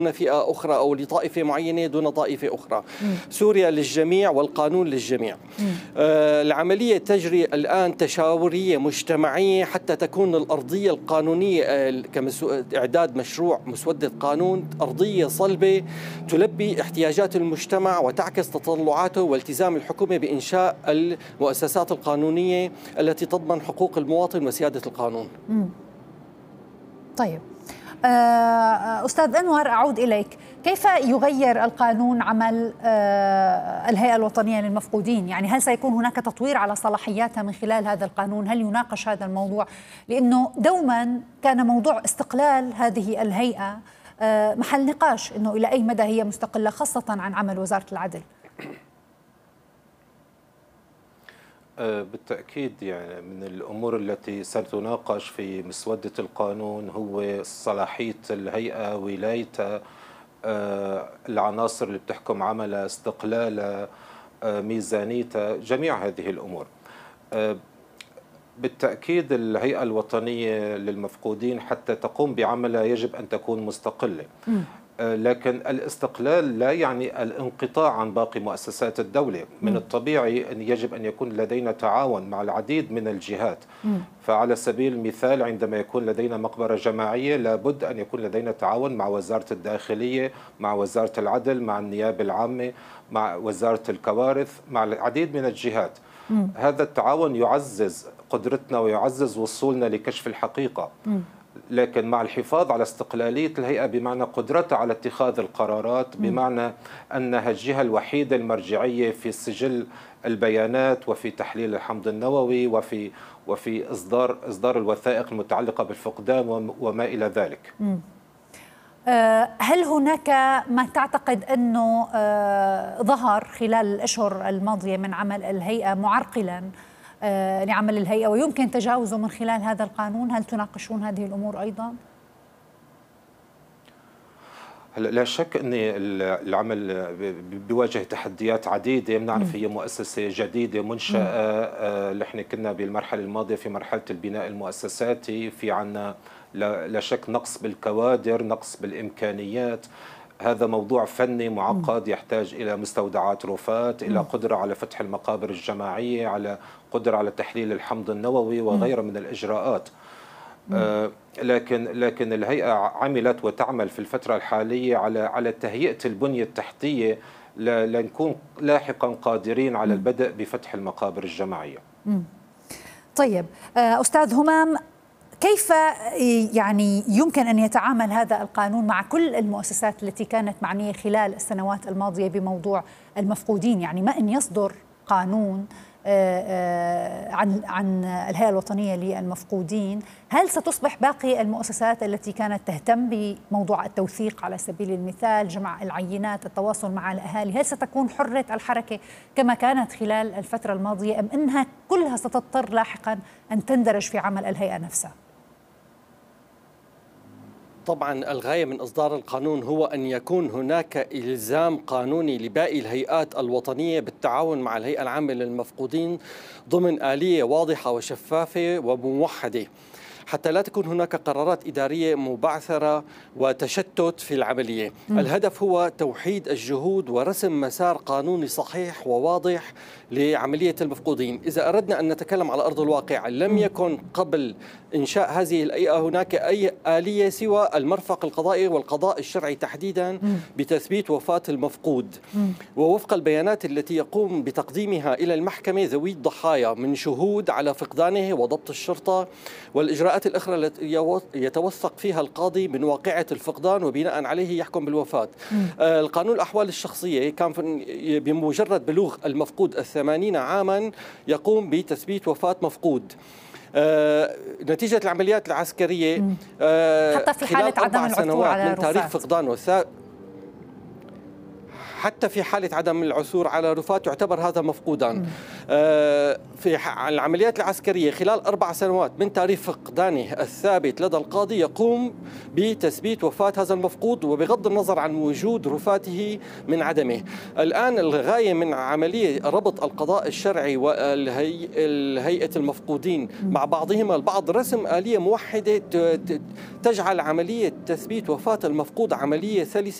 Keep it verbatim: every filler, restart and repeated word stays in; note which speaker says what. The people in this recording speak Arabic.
Speaker 1: فئة أخرى أو لطائفة معينة دون طائفة أخرى. مم. سوريا للجميع والقانون للجميع. آه العملية تجري الآن تشاورية مجتمعية حتى تكون الأرضية القانونية آه كإعداد مشروع مسودة قانون أرضية صلبة تلبي احتياجات المجتمع وتعكس تطلعاته والتزام الحكومة بإنشاء المؤسسات القانونية التي تضمن حقوق المواطن وسيادة القانون.
Speaker 2: مم. طيب أستاذ أنور، أعود إليك. كيف يغير القانون عمل الهيئة الوطنية للمفقودين؟ يعني هل سيكون هناك تطوير على صلاحياتها من خلال هذا القانون؟ هل يناقش هذا الموضوع؟ لأنه دوما كان موضوع استقلال هذه الهيئة محل نقاش، أنه إلى أي مدى هي مستقلة خاصة عن عمل وزارة العدل.
Speaker 3: بالتأكيد يعني من الأمور التي ستناقش في مسودة القانون هو صلاحية الهيئة، ولايتها، العناصر اللي بتحكم عملها، استقلالها، ميزانيتها، جميع هذه الأمور. بالتأكيد الهيئة الوطنية للمفقودين حتى تقوم بعملها يجب أن تكون مستقلة. م. لكن الاستقلال لا يعني الانقطاع عن باقي مؤسسات الدولة. من الطبيعي أن يجب أن يكون لدينا تعاون مع العديد من الجهات. فعلى سبيل المثال عندما يكون لدينا مقبرة جماعية لابد أن يكون لدينا تعاون مع وزارة الداخلية، مع وزارة العدل، مع النيابة العامة، مع وزارة الكوارث، مع العديد من الجهات. هذا التعاون يعزز قدرتنا ويعزز وصولنا لكشف الحقيقة. لكن مع الحفاظ على استقلالية الهيئة بمعنى قدرتها على اتخاذ القرارات، بمعنى أنها الجهة الوحيدة المرجعية في سجل البيانات وفي تحليل الحمض النووي وفي وفي إصدار إصدار الوثائق المتعلقة بالفقدان وما إلى ذلك.
Speaker 2: هل هناك ما تعتقد أنه ظهر خلال الأشهر الماضية من عمل الهيئة معرقلاً لعمل الهيئة ويمكن تجاوزه من خلال هذا القانون؟ هل تناقشون هذه الأمور أيضا؟
Speaker 3: لا شك أن العمل بيواجه تحديات عديدة. بنعرف هي مؤسسة جديدة منشأة، نحن كنا بالمرحلة الماضية في مرحلة البناء المؤسساتي، في عنا لا شك نقص بالكوادر، نقص بالإمكانيات. هذا موضوع فني معقد يحتاج إلى مستودعات رفاة، إلى قدرة على فتح المقابر الجماعية، على قدرة على تحليل الحمض النووي وغيرها من الإجراءات. آه لكن لكن الهيئة عملت وتعمل في الفترة الحالية على على تهيئة البنية التحتية لنكون لاحقا قادرين على البدء بفتح المقابر الجماعية.
Speaker 2: طيب أستاذ همام، كيف يعني يمكن أن يتعامل هذا القانون مع كل المؤسسات التي كانت معنية خلال السنوات الماضية بموضوع المفقودين؟ يعني ما أن يصدر قانون عن عن الهيئة الوطنية للمفقودين، هل ستصبح باقي المؤسسات التي كانت تهتم بموضوع التوثيق على سبيل المثال، جمع العينات، التواصل مع الأهالي، هل ستكون حرة الحركة كما كانت خلال الفترة الماضية، أم أنها كلها ستضطر لاحقا أن تندرج في عمل الهيئة نفسها؟
Speaker 1: طبعا الغاية من إصدار القانون هو أن يكون هناك إلزام قانوني لباقي الهيئات الوطنية بالتعاون مع الهيئة العامة للمفقودين ضمن آلية واضحة وشفافة وموحدة، حتى لا تكون هناك قرارات إدارية مبعثرة وتشتت في العملية. م. الهدف هو توحيد الجهود ورسم مسار قانوني صحيح وواضح لعملية المفقودين. إذا أردنا أن نتكلم على أرض الواقع، لم يكن قبل إنشاء هذه الهيئة هناك أي آلية سوى المرفق القضائي والقضاء الشرعي تحديدا بتثبيت وفاة المفقود. م. ووفق البيانات التي يقوم بتقديمها إلى المحكمة ذوي الضحايا من شهود على فقدانه وضبط الشرطة والإجراءات الأخرى التي يتوثق فيها القاضي من واقعة الفقدان وبناء عليه يحكم بالوفاة. آه القانون الأحوال الشخصية كان بمجرد بلوغ المفقود الثمانين عاما يقوم بتثبيت وفاة مفقود. آه نتيجة العمليات العسكرية
Speaker 2: آه حتى في حالة عدم العثور على
Speaker 1: من تاريخ فقدان وثاء حتى في حالة عدم العثور على رفات يعتبر هذا مفقودا. في العمليات العسكرية خلال أربع سنوات من تاريخ فقدانه الثابت لدى القاضي يقوم بتثبيت وفاة هذا المفقود وبغض النظر عن وجود رفاته من عدمه. الآن الغاية من عملية ربط القضاء الشرعي والهيئة المفقودين مع بعضهما البعض رسم آلية موحدة تجعل عملية تثبيت وفاة المفقود عملية سلسة